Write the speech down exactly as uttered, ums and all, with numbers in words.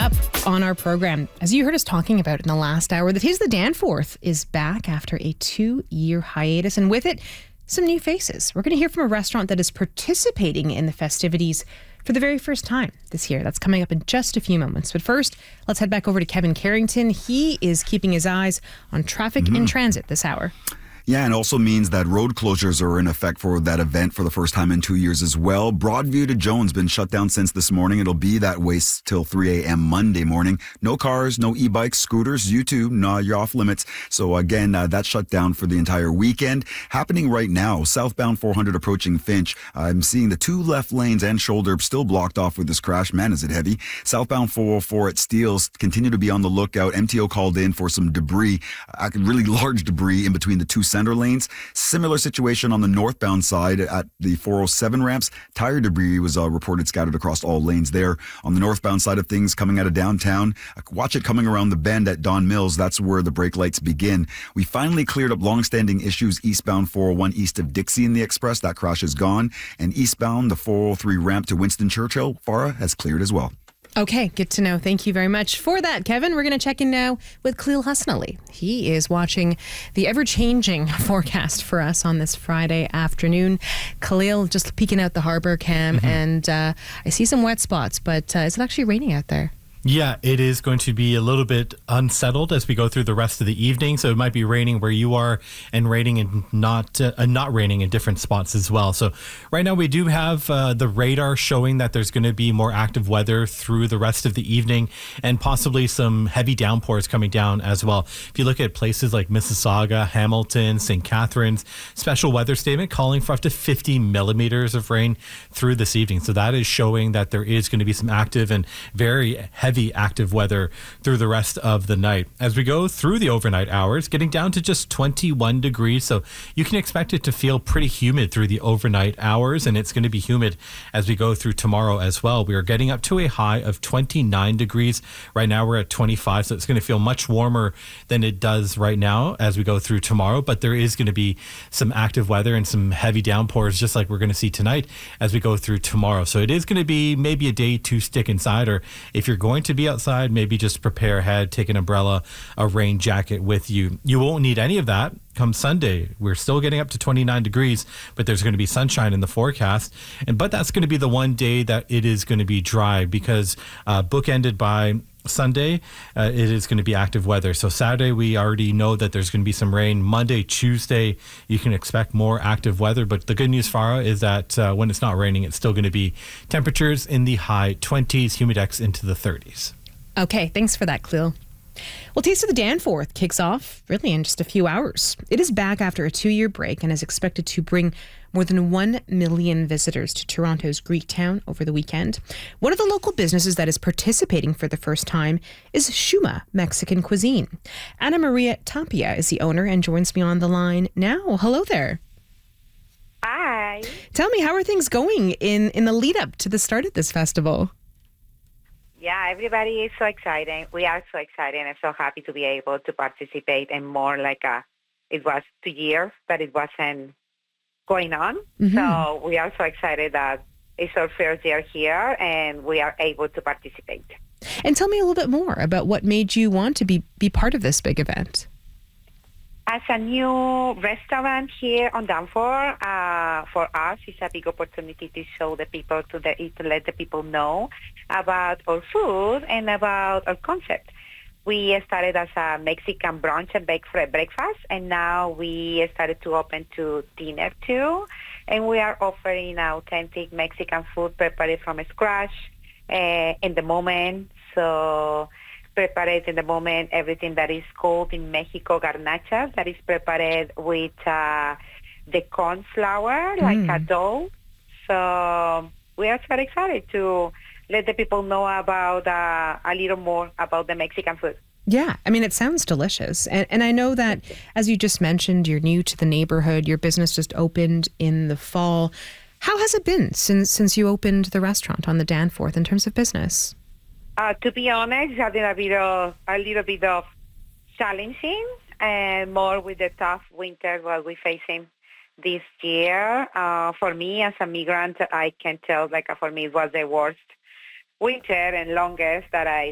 up on our program, as you heard us talking about in the last hour, the Taste of the Danforth is back after a two-year hiatus, and with it, some new faces. We're going to hear from a restaurant that is participating in the festivities for the very first time this year. That's coming up in just a few moments. But first, let's head back over to Kevin Carrington. He is keeping his eyes on traffic mm-hmm. in transit this hour. Yeah, and also means that road closures are in effect for that event for the first time in two years as well. Broadview to Jones been shut down since this morning. It'll be that way till three a.m. Monday morning. No cars, no e-bikes, scooters. You too, no, you're off limits. So again, uh, that's shut down for the entire weekend. Happening right now, southbound four hundred approaching Finch. I'm seeing the two left lanes and shoulder still blocked off with this crash. Man, is it heavy. Southbound four oh four at Steeles, continue to be on the lookout. M T O called in for some debris, uh, really large debris in between the two center lanes. Similar situation on the northbound side at the four oh seven ramps. Tire debris was uh, reported scattered across all lanes there. On the northbound side of things, coming out of downtown, uh, watch it coming around the bend at Don Mills. That's where the brake lights begin. We finally cleared up long-standing issues eastbound four oh one east of Dixie in the Express. That crash is gone. And eastbound, the four oh three ramp to Winston Churchill, Farah has cleared as well. Okay, good to know. Thank you very much for that, Kevin. We're going to check in now with Khalil Hassan Ali. He is watching the ever-changing forecast for us on this Friday afternoon. Khalil, just peeking out the harbor cam, mm-hmm. and uh, I see some wet spots, but uh, is it actually raining out there? Yeah, it is going to be a little bit unsettled as we go through the rest of the evening. So it might be raining where you are and raining and not uh, not raining in different spots as well. So right now we do have uh, the radar showing that there's going to be more active weather through the rest of the evening and possibly some heavy downpours coming down as well. If you look at places like Mississauga, Hamilton, Saint Catharines, special weather statement calling for up to fifty millimeters of rain through this evening. So that is showing that there is going to be some active and very heavy Heavy active weather through the rest of the night. As we go through the overnight hours, getting down to just twenty-one degrees, so you can expect it to feel pretty humid through the overnight hours, and it's going to be humid as we go through tomorrow as well. We are getting up to a high of twenty-nine degrees. Right now we're at twenty-five, so it's going to feel much warmer than it does right now as we go through tomorrow, but there is going to be some active weather and some heavy downpours just like we're going to see tonight as we go through tomorrow. So it is going to be maybe a day to stick inside, or if you're going to be outside, maybe just prepare ahead, take an umbrella, a rain jacket with you. You won't need any of that come Sunday. We're still getting up to twenty-nine degrees, but there's going to be sunshine in the forecast. And but that's going to be the one day that it is going to be dry, because uh, bookended by Sunday, uh, it is going to be active weather. So Saturday, we already know that there's going to be some rain. Monday, Tuesday, you can expect more active weather. But the good news, Farah, is that uh, when it's not raining, it's still going to be temperatures in the high twenties, humidex into the thirties. Okay, thanks for that, Khalil. Well, Taste of the Danforth kicks off really in just a few hours. It is back after a two-year break and is expected to bring more than one million visitors to Toronto's Greektown over the weekend. One of the local businesses that is participating for the first time is Shuma Mexican Cuisine. Ana Maria Tapia is the owner and joins me on the line now. Hello there. Hi. Tell me, how are things going in, in the lead up to the start of this festival? Yeah, everybody is so excited. We are so excited and so happy to be able to participate in more like a, it was two years that it wasn't going on. Mm-hmm. So we are so excited that it's our first year here and we are able to participate. And tell me a little bit more about what made you want to be, be part of this big event. As a new restaurant here on Danforth, uh, for us, it's a big opportunity to show the people, to, the, to let the people know about our food and about our concept. We started as a Mexican brunch and bake for breakfast, and now we started to open to dinner too. And we are offering authentic Mexican food prepared from scratch uh, in the moment. So prepared in the moment everything that is called in Mexico garnachas, that is prepared with uh, the corn flour, like mm. a dough. So we are very excited to let the people know about uh, a little more about the Mexican food. Yeah, I mean, it sounds delicious. And, and I know that, as you just mentioned, you're new to the neighborhood. Your business just opened in the fall. How has it been since since you opened the restaurant on the Danforth in terms of business? Uh, to be honest, it's been a bit of, a little bit of challenging, and more with the tough winter what we're facing this year. Uh, for me, as a migrant, I can tell, like, for me, it was the worst winter and longest that I